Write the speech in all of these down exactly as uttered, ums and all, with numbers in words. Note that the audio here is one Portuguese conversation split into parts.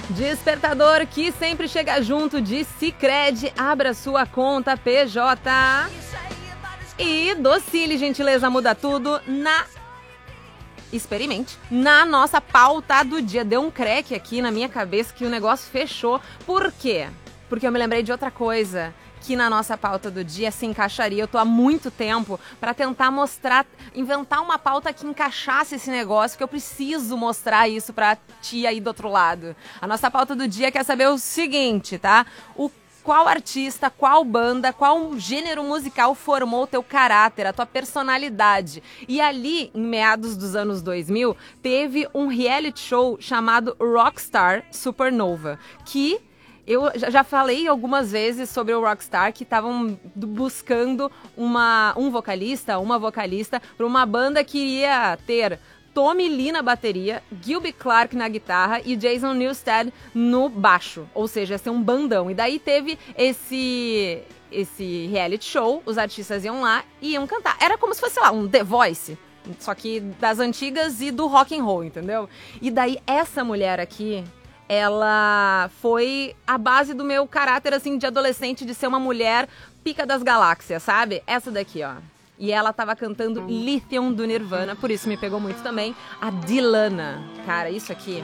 Despertador que sempre chega junto de Sicredi, abra sua conta P J. E Docile, gentileza muda tudo na... Experimente. Na nossa pauta do dia. Deu um creque aqui na minha cabeça que o negócio fechou. Por quê? Porque eu me lembrei de outra coisa que na nossa pauta do dia se encaixaria. Eu tô há muito tempo para tentar mostrar, inventar uma pauta que encaixasse esse negócio, que eu preciso mostrar isso pra ti aí do outro lado. A nossa pauta do dia quer saber o seguinte, tá? O Qual artista, qual banda, qual gênero musical formou o teu caráter, a tua personalidade? E ali, em meados dos anos dois mil, teve um reality show chamado Rockstar Supernova, que eu já falei algumas vezes sobre o Rockstar, que estavam buscando uma, um vocalista, uma vocalista, para uma banda que iria ter Tommy Lee na bateria, Gilby Clarke na guitarra e Jason Newsted no baixo. Ou seja, ia ser um bandão. E daí teve esse, esse reality show, os artistas iam lá e iam cantar. Era como se fosse, sei lá, um The Voice, só que das antigas e do rock and roll, entendeu? E daí essa mulher aqui, ela foi a base do meu caráter, assim, de adolescente, de ser uma mulher pica das galáxias, sabe? Essa daqui, ó. E ela tava cantando Lithium do Nirvana, por isso me pegou muito também. A Dilana. Cara, isso aqui.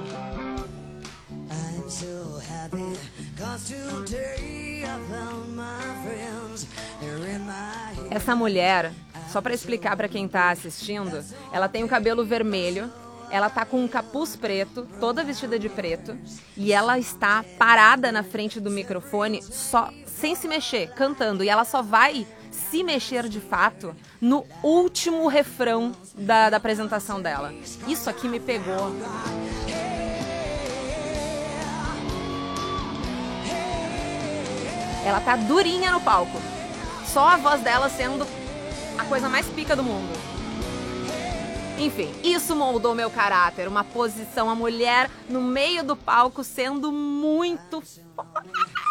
Essa mulher, só pra explicar pra quem tá assistindo, ela tem o cabelo vermelho, ela tá com um capuz preto, toda vestida de preto, e ela está parada na frente do microfone, só sem se mexer, cantando. E ela só vai se mexer de fato no último refrão da, da apresentação dela. Isso aqui me pegou. Ela tá durinha no palco. Só a voz dela sendo a coisa mais pica do mundo. Enfim, isso moldou meu caráter. Uma posição, a mulher no meio do palco sendo muito foda.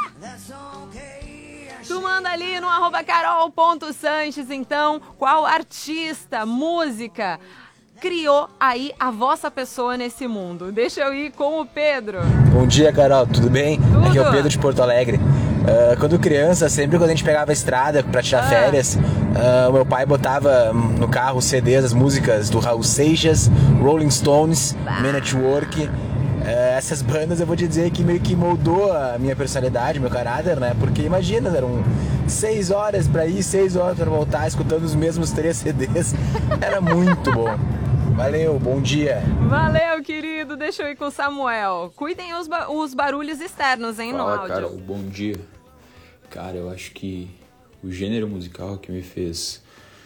Tu manda ali no arroba carol.sanches, então, qual artista, música criou aí a vossa pessoa nesse mundo? Deixa eu ir com o Pedro. Bom dia, Carol, tudo bem? Tudo. Aqui é o Pedro de Porto Alegre. Uh, quando criança, sempre quando a gente pegava a estrada pra tirar ah. férias, uh, o meu pai botava no carro C Ds, as músicas do Raul Seixas, Rolling Stones, bah. Man at Work. Uh, essas bandas eu vou te dizer que meio que moldou a minha personalidade, meu caráter, né? Porque imagina, eram seis horas pra ir, seis horas pra voltar, escutando os mesmos três C Ds. Era muito bom. Valeu, bom dia. Valeu, querido. Deixa eu ir com o Samuel. Cuidem os, ba os barulhos externos, hein, Fala, no áudio. Carol, bom dia. Cara, eu acho que o gênero musical que me fez...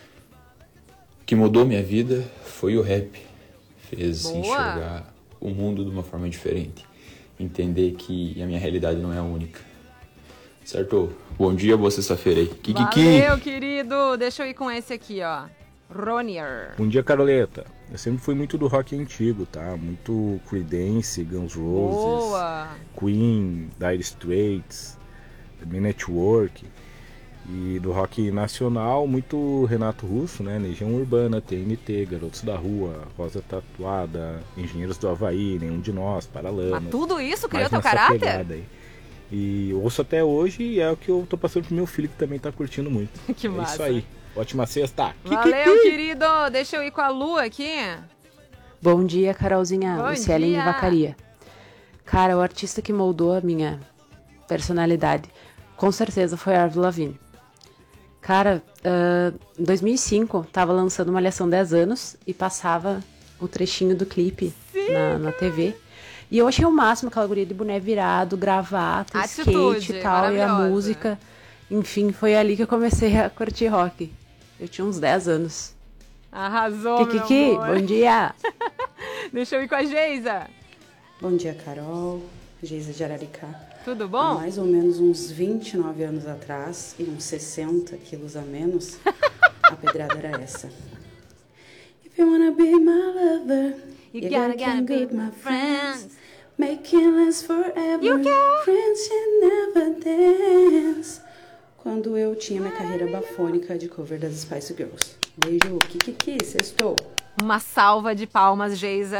que mudou minha vida foi o rap. Fez Boa. enxergar o mundo de uma forma diferente. Entender que a minha realidade não é a única. Certo? Bom dia, boa sexta-feira aí. Kikiki. Valeu, querido. Deixa eu ir com esse aqui, ó. Ronier. Bom dia, Caroleta. Eu sempre fui muito do rock antigo, tá? Muito Creedence, Guns N' Roses, Boa. Queen, Dire Straits, The Man at Work. E do rock nacional, muito Renato Russo, né? Legião Urbana, T N T, Garotos da Rua, Rosa Tatuada, Engenheiros do Havaí, Nenhum de Nós, Paralamas. Mas tudo isso criou mais teu nessa caráter? pegada aí. E ouço até hoje e é o que eu tô passando pro meu filho, que também tá curtindo muito. Que é massa. isso aí. Ótima sexta. Valeu, querido. Deixa eu ir com a Lu aqui. Bom dia, Carolzinha. Bom Luciele dia. de Vacaria. Cara, o artista que moldou a minha personalidade, com certeza, foi a Avril Lavigne. Cara, uh, em dois mil e cinco, tava lançando Malhação dez anos e passava o trechinho do clipe na, na T V. E eu achei o máximo aquela guria de boné virado, gravata, Atitude, skate e tal, e a maravilhosa. música. Enfim, foi ali que eu comecei a curtir rock. Eu tinha uns dez anos. Arrasou, Kikiki, meu amor. bom dia! Deixa eu ir com a Geisa. Bom dia, Carol. Geisa de Araricá. Tudo Há bom? mais ou menos uns vinte e nove anos atrás, e uns sessenta quilos a menos, a pedrada era essa. If you wanna be my lover, You you gotta, gotta gotta be be my my friends. friends. Make it last forever. You can. Friends you never dance. Quando eu tinha minha carreira bafônica de cover das Spice Girls. Beijo, Kikiki, sextou. Uma salva de palmas, Geisa.